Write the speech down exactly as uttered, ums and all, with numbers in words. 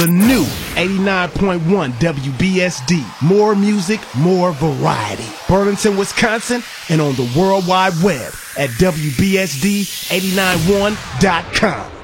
the new eighty-nine point one W B S D. More music, more variety. Burlington, Wisconsin, and on the World Wide Web at W B S D eight nine one dot com.